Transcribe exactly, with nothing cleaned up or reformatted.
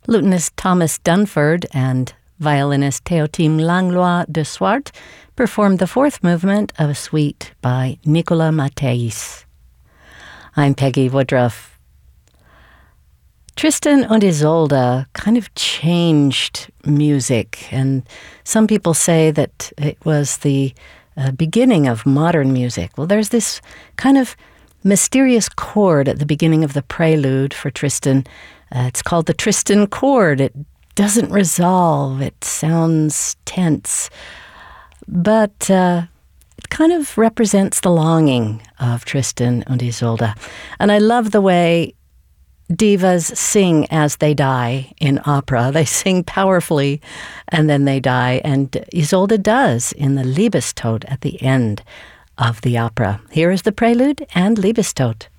Lutenist Thomas Dunford and violinist Théotime Langlois de Swart performed the fourth movement of a suite by Nicolas Matthaeis. I'm Peggy Woodruff. Tristan und Isolde kind of changed music, and some people say that it was the uh, beginning of modern music. Well, there's this kind of mysterious chord at the beginning of the prelude for Tristan. Uh, it's called the Tristan chord. It doesn't resolve. It sounds tense. But uh, it kind of represents the longing of Tristan und Isolde. And I love the way divas sing as they die in opera. They sing powerfully and then they die. And Isolde does in the Liebestod at the end of the opera. Here is the prelude and Liebestod.